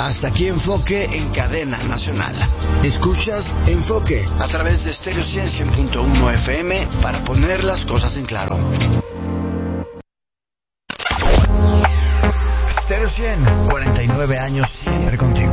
Hasta aquí Enfoque en cadena nacional. Escuchas Enfoque a través de Stereo 100.1 FM para poner las cosas en claro. Stereo 100, 49 años siempre contigo.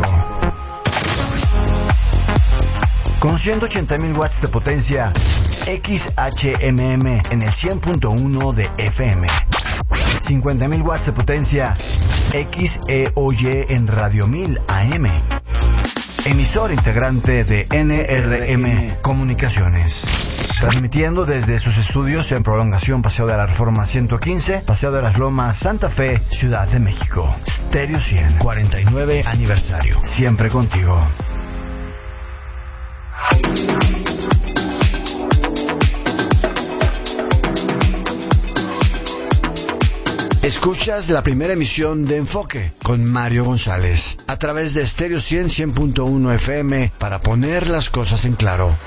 Con 180,000 watts de potencia, XHMM en el 100.1 de FM. 50,000 watts de potencia, XEOY en Radio 1000 AM. Emisor integrante de NRM Comunicaciones. Transmitiendo desde sus estudios en Prolongación Paseo de la Reforma 115, Paseo de las Lomas, Santa Fe, Ciudad de México. Stereo 100, 49 aniversario. Siempre contigo. Escuchas la primera emisión de Enfoque con Mario González a través de Stereo 100, 100.1 FM para poner las cosas en claro.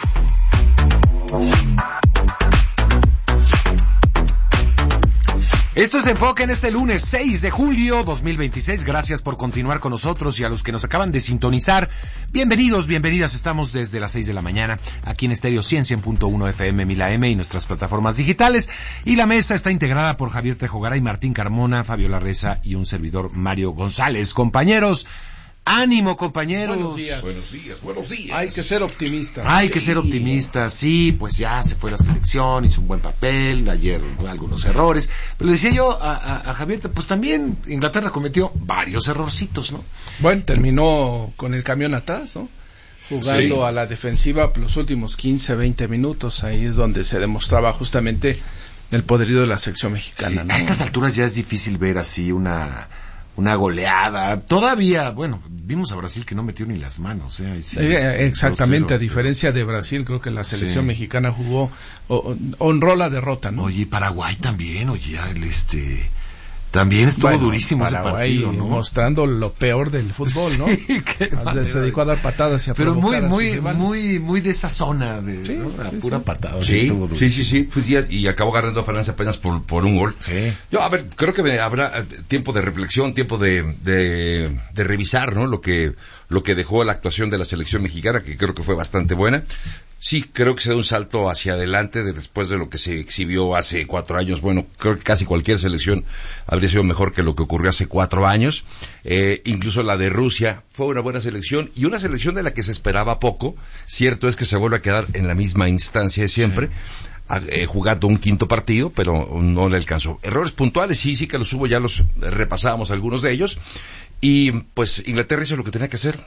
Esto es Enfoque en este lunes 6 de julio 2026. Gracias por continuar con nosotros y a los que nos acaban de sintonizar. Bienvenidos, bienvenidas. Estamos desde las 6 de la mañana aquí en Stereo 100, 100.1 FM, 1000 AM y nuestras plataformas digitales. Y la mesa está integrada por Javier Tejogaray, Martín Carmona, Fabiola Reza y un servidor Mario González. Compañeros, ánimo, compañeros. Buenos días. Buenos días, buenos días. Hay que ser optimistas. Hay que ser optimistas, sí, pues ya se fue la selección, hizo un buen papel, ayer algunos errores, pero le decía yo a Javier, pues también Inglaterra cometió varios errorcitos, ¿no? Bueno, terminó con el camión atrás, ¿no? Jugando Sí. a la defensiva los últimos 15, 20 minutos, ahí es donde se demostraba justamente el poderío de la selección mexicana, Sí, ¿no? a estas alturas ya es difícil ver así una goleada. Todavía, bueno, vimos a Brasil que no metió ni las manos. Exactamente, 2-0. a diferencia de Brasil, creo que la selección Sí. mexicana jugó, honró la derrota, ¿no? Oye, Paraguay también, también estuvo Bueno, durísimo Paraguay, ese partido, ¿no? Mostrando lo peor del fútbol, ¿no? Sí, qué Se dedicó a dar patadas y a pero provocar a sus rivales. muy de esa zona de Sí, ¿no? A sí, pura sí. patada. Sí, estuvo sí, durísimo. Pues y acabó ganando a Francia apenas por un gol. Sí. Yo, a ver, creo que habrá tiempo de reflexión, tiempo de revisar, ¿no? Lo que dejó la actuación de la selección mexicana, que creo que fue bastante buena. Sí, creo que se da un salto hacia adelante después de lo que se exhibió hace 4 años. Bueno, creo que casi cualquier selección habría sido mejor que lo que ocurrió hace 4 años. Incluso la de Rusia fue una buena selección y una selección de la que se esperaba poco. Cierto es que se vuelve a quedar en la misma instancia de siempre. Sí. Jugando un quinto partido, pero no le alcanzó. Errores puntuales, sí que los hubo, ya los repasábamos algunos de ellos. Y pues Inglaterra hizo lo que tenía que hacer.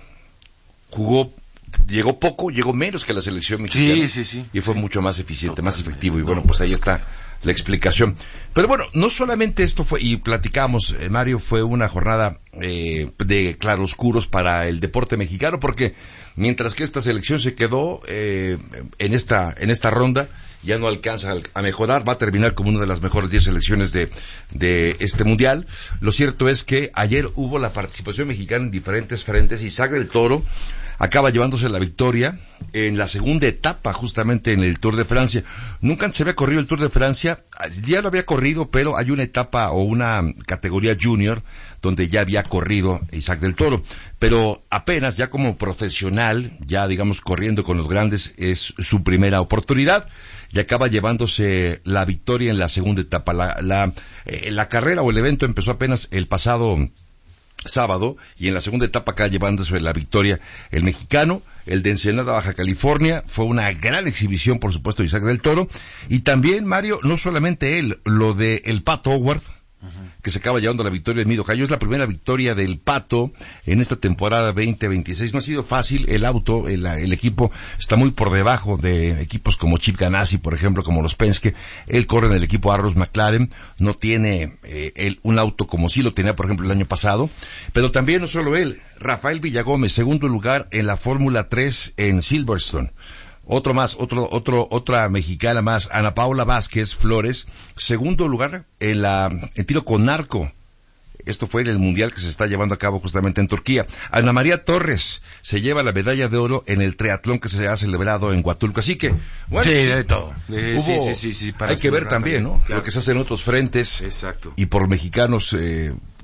Llegó poco, llegó menos que la selección mexicana. Sí. Y fue mucho más eficiente, Totalmente. más efectivo. Y bueno, pues ahí está la explicación. Pero bueno, no solamente esto fue, y platicamos, Mario, fue una jornada de claroscuros para el deporte mexicano, porque mientras que esta selección se quedó en esta ronda, ya no alcanza a mejorar, va a terminar como una de las mejores 10 selecciones de este mundial. Lo cierto es que ayer hubo la participación mexicana en diferentes frentes. Isaac del Toro acaba llevándose la victoria en la segunda etapa, justamente en el Tour de Francia. Nunca se había corrido el Tour de Francia, ya lo había corrido, pero hay una etapa o una categoría junior donde ya había corrido Isaac del Toro, pero apenas ya como profesional, ya digamos corriendo con los grandes, es su primera oportunidad y acaba llevándose la victoria en la segunda etapa. La carrera o el evento empezó apenas el pasado sábado, y en la segunda etapa acá llevándose la victoria el mexicano, el de Ensenada, Baja California. Fue una gran exhibición, por supuesto, de Isaac del Toro, y también, Mario, no solamente él, lo de el Pato Howard, que se acaba llevando la victoria en Mid-Ohio. Es la primera victoria del Pato en esta temporada 2026. No ha sido fácil, el equipo está muy por debajo de equipos como Chip Ganassi, por ejemplo, como los Penske. Él corre en el equipo Arrows McLaren, no tiene un auto como sí lo tenía, por ejemplo, el año pasado. Pero también no solo él, Rafael Villagómez, segundo lugar en la Fórmula 3 en Silverstone. Otra mexicana más, Ana Paula Vázquez Flores, segundo lugar en tiro con arco. Esto fue en el mundial que se está llevando a cabo justamente en Turquía. Ana María Torres se lleva la medalla de oro en el triatlón que se ha celebrado en Huatulco. Así que, bueno, sí, de todo. Sí, hay que ver también, ¿no? Claro. Lo que se hace en otros frentes. Exacto. Y por mexicanos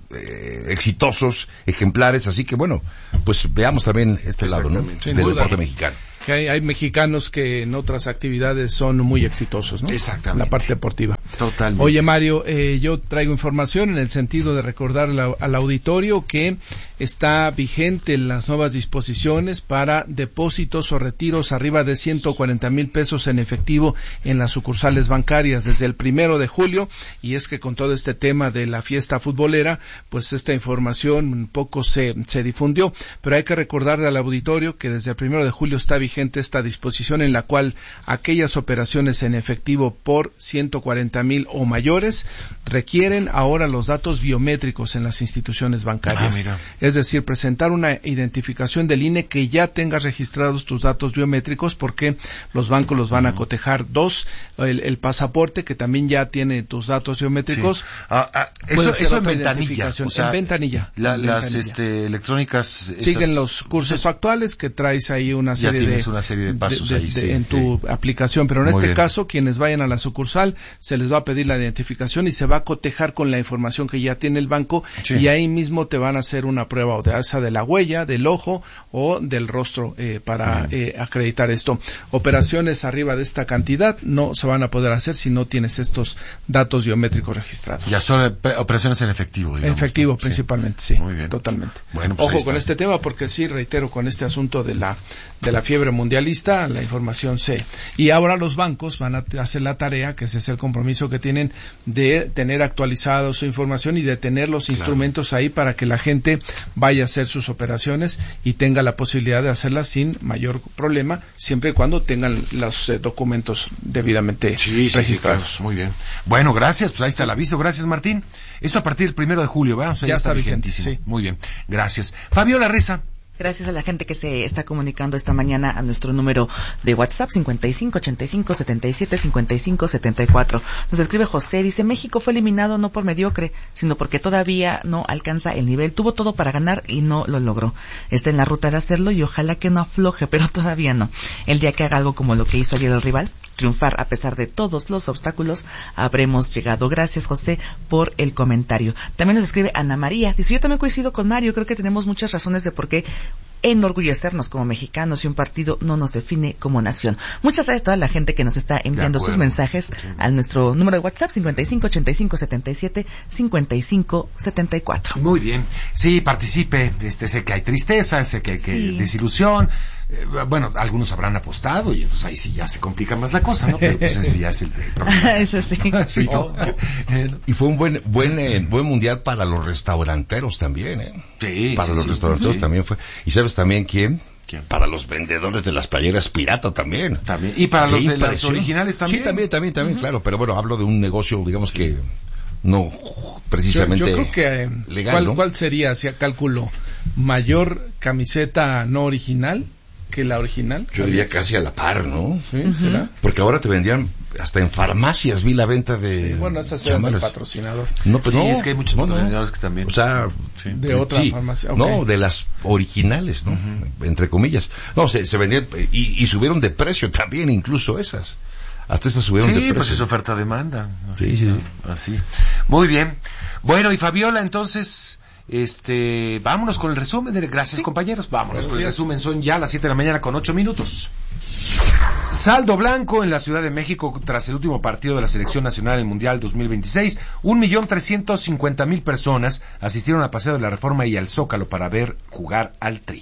exitosos, ejemplares, así que bueno, pues veamos también este lado, ¿no? Sin del duda. deporte mexicano. Que hay mexicanos que en otras actividades son muy exitosos, ¿no? Exactamente. La parte deportiva. Totalmente. Oye, Mario, yo traigo información en el sentido de recordar al auditorio que está vigente las nuevas disposiciones para depósitos o retiros arriba de 140,000 pesos en efectivo en las sucursales bancarias desde el 1 de julio, y es que con todo este tema de la fiesta futbolera, pues esta información un poco se difundió, pero hay que recordarle al auditorio que desde el 1 de julio está vigente esta disposición en la cual aquellas operaciones en efectivo por 140,000 o mayores requieren ahora los datos biométricos en las instituciones bancarias. Es decir, presentar una identificación del INE que ya tengas registrados tus datos biométricos, porque los bancos los van a cotejar. Dos, el pasaporte que también ya tiene tus datos biométricos. Sí. Eso en ventanilla. O sea, en ventanilla. Las electrónicas. Siguen los cursos actuales que traes ahí una serie de pasos ahí, en tu aplicación, pero en este caso quienes vayan a la sucursal se les va a pedir la identificación y se va a cotejar con la información que ya tiene el banco, y ahí mismo te van a hacer una prueba o de la huella, del ojo o del rostro para acreditar esto. Operaciones arriba de esta cantidad no se van a poder hacer si no tienes estos datos biométricos registrados. Ya son operaciones en efectivo, digamos. En efectivo principalmente, sí. Muy bien. Totalmente. Bueno, pues ojo con este tema, porque sí, reitero, con este asunto de la fiebre mundialista, la información y ahora los bancos van a hacer la tarea, que ese es el compromiso que tienen, de tener actualizada su información y de tener los instrumentos ahí para que la gente vaya a hacer sus operaciones y tenga la posibilidad de hacerlas sin mayor problema, siempre y cuando tengan los documentos debidamente registrados. Sí, claro. Muy bien. Bueno, gracias, pues ahí está el aviso. Gracias, Martín. Esto a partir del 1 de julio, ¿verdad? O sea, ya está vigentísimo. Sí. Muy bien, gracias. Fabiola Reza. Gracias a la gente que se está comunicando esta mañana a nuestro número de WhatsApp 55 85 77 55 74. Nos escribe José, dice: México fue eliminado no por mediocre, sino porque todavía no alcanza el nivel. Tuvo todo para ganar y no lo logró. Está en la ruta de hacerlo y ojalá que no afloje, pero todavía no. El día que haga algo como lo que hizo ayer el rival, triunfar a pesar de todos los obstáculos, habremos llegado. Gracias, José, por el comentario. También nos escribe Ana María, dice: yo también coincido con Mario, creo que tenemos muchas razones de por qué enorgullecernos como mexicanos y un partido no nos define como nación. Muchas gracias a toda la gente que nos está enviando sus mensajes a nuestro número de WhatsApp 55 85 77 55 74. Muy bien. Sí, participe. Sé que hay tristeza, sé que hay desilusión. Bueno, algunos habrán apostado y entonces ahí sí ya se complica más la cosa, ¿no? Pero pues ese ya es el problema. Eso sí. Sí, ¿no? Y fue un buen mundial para los restauranteros también, ¿eh? Sí, para los restauranteros también fue. ¿Y sabes también quién? Para los vendedores de las playeras pirata también. Y para los de las originales también. Sí, también, claro. Pero bueno, hablo de un negocio, digamos que no precisamente yo creo que legal, ¿cuál sería, si cálculo, mayor camiseta no original que la original? Yo diría casi a la par, ¿no? Sí, ¿será? Porque ahora te vendían, hasta en farmacias vi la venta de... Sí, bueno, esa será el patrocinador. No, pero sí, es que hay muchos patrocinadores que también... O sea... de otra farmacia. Okay. No, de las originales, ¿no? Entre comillas. No, se vendían y subieron de precio también, incluso esas. Hasta esas subieron de precio. Sí, pues es oferta-demanda. Sí. Así. Muy bien. Bueno, y Fabiola, entonces... vámonos con el resumen. Gracias, compañeros. Vámonos con el resumen. Son ya las 7 de la mañana con 8 minutos. Saldo blanco en la Ciudad de México tras el último partido de la Selección Nacional en el Mundial 2026. 1,350,000 personas asistieron a Paseo de la Reforma y al Zócalo para ver jugar al Tri.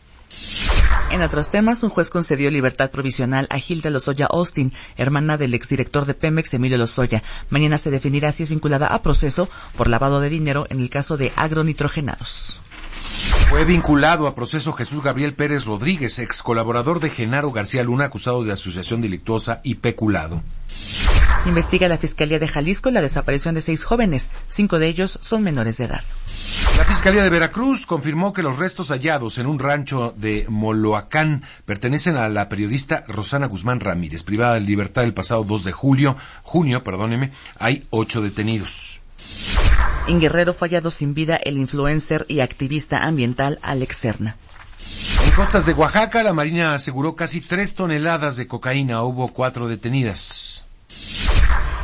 En otros temas, un juez concedió libertad provisional a Hilda Lozoya Austin, hermana del exdirector de Pemex, Emilio Lozoya. Mañana se definirá si es vinculada a proceso por lavado de dinero en el caso de agronitrogenados. Fue vinculado a proceso Jesús Gabriel Pérez Rodríguez, ex colaborador de Genaro García Luna, acusado de asociación delictuosa y peculado. Investiga la Fiscalía de Jalisco la desaparición de 6 jóvenes. 5 de ellos son menores de edad. La Fiscalía de Veracruz confirmó que los restos hallados en un rancho de Moloacán pertenecen a la periodista Rosana Guzmán Ramírez, privada de libertad el pasado 2 de junio, hay 8 detenidos. En Guerrero fue hallado sin vida el influencer y activista ambiental Alex Serna. En costas de Oaxaca, la Marina aseguró casi 3 toneladas de cocaína. Hubo 4 detenidas.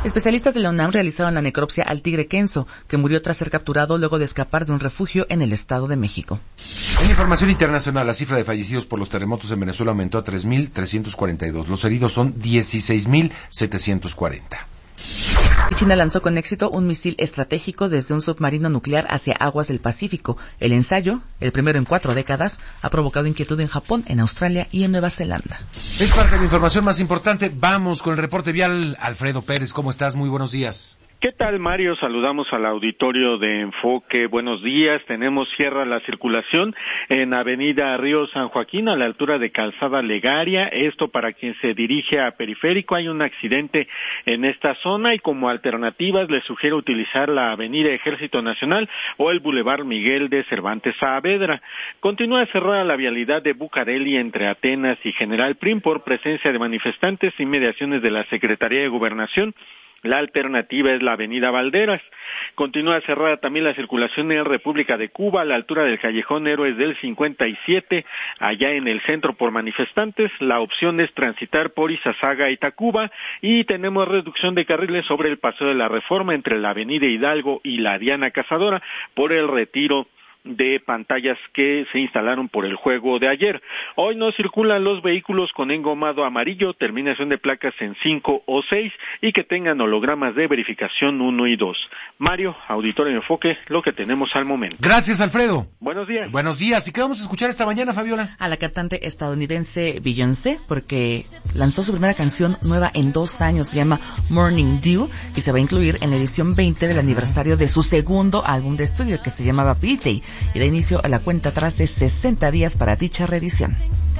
Especialistas de la UNAM realizaron la necropsia al tigre Kenzo, que murió tras ser capturado luego de escapar de un refugio en el Estado de México. En información internacional, la cifra de fallecidos por los terremotos en Venezuela aumentó a 3.342. Los heridos son 16.740. China lanzó con éxito un misil estratégico desde un submarino nuclear hacia aguas del Pacífico. El ensayo, el primero en 4 décadas, ha provocado inquietud en Japón, en Australia y en Nueva Zelanda. Es parte de la información más importante. Vamos con el reporte vial. Alfredo Pérez, ¿cómo estás? Muy buenos días. ¿Qué tal, Mario? Saludamos al auditorio de Enfoque. Buenos días. Tenemos cierra la circulación en Avenida Río San Joaquín a la altura de Calzada Legaria. Esto para quien se dirige a Periférico. Hay un accidente en esta zona y como alternativas les sugiero utilizar la Avenida Ejército Nacional o el Boulevard Miguel de Cervantes Saavedra. Continúa cerrada la vialidad de Bucareli entre Atenas y General Prim por presencia de manifestantes y mediaciones de la Secretaría de Gobernación. La alternativa es la Avenida Valderas. Continúa cerrada también la circulación en República de Cuba a la altura del Callejón Héroes del 57, allá en el centro por manifestantes. La opción es transitar por Izazaga y Tacuba y tenemos reducción de carriles sobre el Paseo de la Reforma entre la Avenida Hidalgo y la Diana Cazadora por el retiro de pantallas que se instalaron por el juego de ayer. Hoy no circulan los vehículos con engomado amarillo, terminación de placas en 5 o 6 y que tengan hologramas de verificación 1 y 2. Mario, Auditorio Enfoque, lo que tenemos al momento. Gracias, Alfredo. Buenos días. Buenos días. ¿Y qué vamos a escuchar esta mañana, Fabiola? A la cantante estadounidense Beyoncé, porque lanzó su primera canción nueva en 2 años, se llama Morning Dew, y se va a incluir en la edición 20 del aniversario de su segundo álbum de estudio, que se llamaba Beat Day, y da inicio a la cuenta atrás de 60 días para dicha reedición.